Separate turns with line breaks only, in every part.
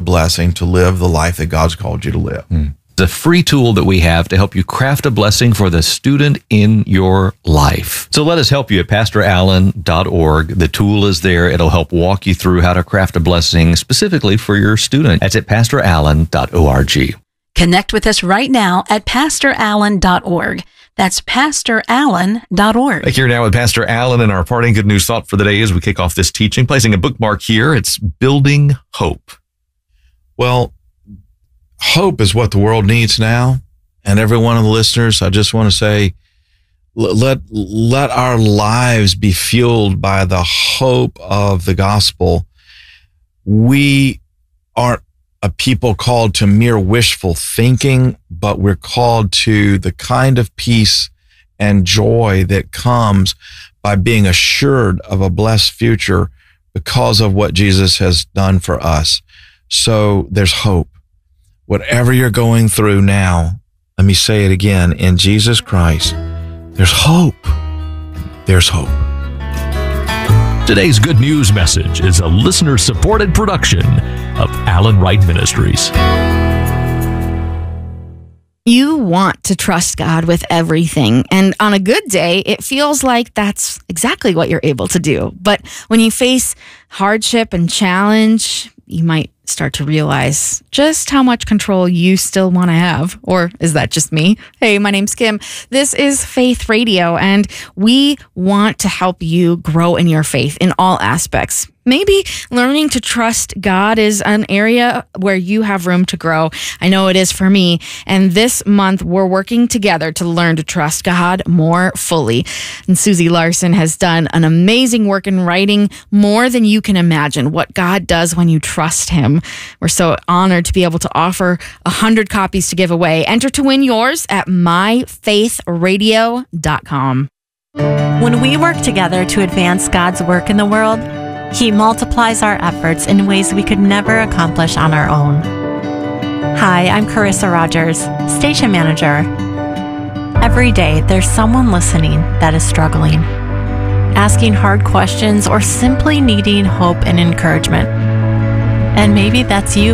blessing to live the life that God's called you to live.
The free tool that we have to help you craft a blessing for the student in your life. So let us help you at PastorAllen.org. The tool is there. It'll help walk you through how to craft a blessing specifically for your student. That's at PastorAllen.org.
Connect with us right now at PastorAllen.org. That's PastorAllen.org.
Back here now with Pastor Allen, and our parting good news thought for the day as we kick off this teaching, placing a bookmark here. It's building hope.
Well, hope is what the world needs now. And every one of the listeners, I just want to say, let our lives be fueled by the hope of the gospel. We aren't a people called to mere wishful thinking, but we're called to the kind of peace and joy that comes by being assured of a blessed future because of what Jesus has done for us. So there's hope. Whatever you're going through now, let me say it again, in Jesus Christ, there's hope. There's hope.
Today's good news message is a listener-supported production of Allen Wright Ministries.
You want to trust God with everything, and on a good day, it feels like that's exactly what you're able to do. But when you face hardship and challenge, you might start to realize just how much control you still want to have. Or is that just me? Hey, my name's Kim. This is Faith Radio, and we want to help you grow in your faith in all aspects. Maybe learning to trust God is an area where you have room to grow. I know it is for me. And this month, we're working together to learn to trust God more fully. And Susie Larson has done an amazing work in writing more than you can imagine what God does when you trust Him. We're so honored to be able to offer 100 copies to give away. Enter to win yours at myfaithradio.com.
When we work together to advance God's work in the world, He multiplies our efforts in ways we could never accomplish on our own. Hi, I'm Carissa Rogers, Station Manager. Every day, there's someone listening that is struggling, asking hard questions, or simply needing hope and encouragement. And maybe that's you.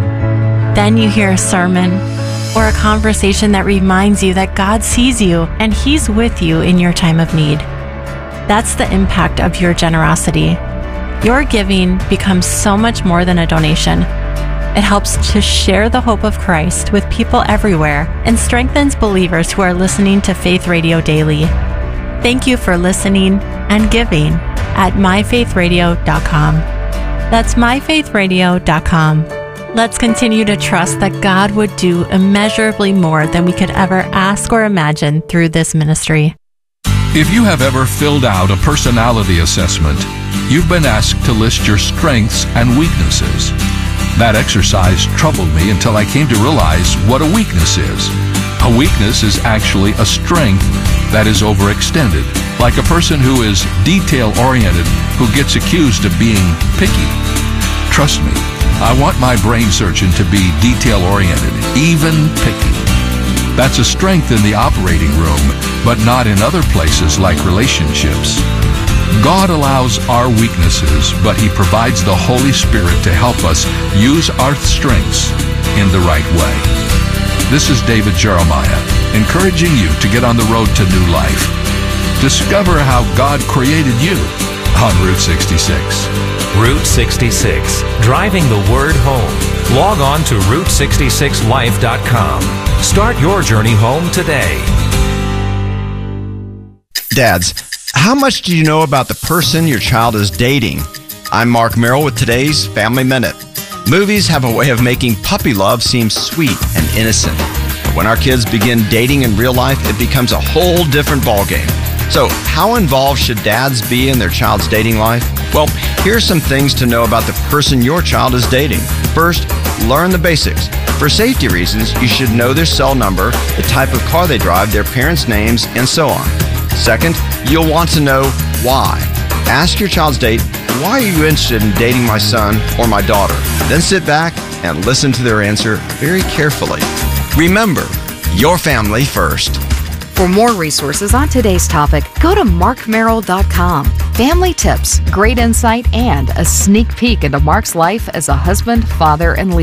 Then you hear a sermon or a conversation that reminds you that God sees you and He's with you in your time of need. That's the impact of your generosity. Your giving becomes so much more than a donation. It helps to share the hope of Christ with people everywhere and strengthens believers who are listening to Faith Radio daily. Thank you for listening and giving at myfaithradio.com. That's myfaithradio.com. Let's continue to trust that God would do immeasurably more than we could ever ask or imagine through this ministry.
If you have ever filled out a personality assessment, you've been asked to list your strengths and weaknesses. That exercise troubled me until I came to realize what a weakness is. A weakness is actually a strength that is overextended, like a person who is detail-oriented who gets accused of being picky. Trust me, I want my brain surgeon to be detail-oriented, even picky. That's a strength in the operating room, but not in other places like relationships. God allows our weaknesses, but He provides the Holy Spirit to help us use our strengths in the right way. This is David Jeremiah, encouraging you to get on the road to new life. Discover how God created you on Route 66.
Route 66, driving the word home. Log on to Route66Life.com. Start your journey home today.
Dads, how much do you know about the person your child is dating? I'm Mark Merrill with today's Family Minute. Movies have a way of making puppy love seem sweet and innocent. But when our kids begin dating in real life, it becomes a whole different ballgame. So how involved should dads be in their child's dating life? Well, here's some things to know about the person your child is dating. First, learn the basics. For safety reasons, you should know their cell number, the type of car they drive, their parents' names, and so on. Second, you'll want to know why. Ask your child's date, why are you interested in dating my son or my daughter? Then sit back and listen to their answer very carefully. Remember, your family first.
For more resources on today's topic, go to markmerrill.com. Family tips, great insight, and a sneak peek into Mark's life as a husband, father, and leader.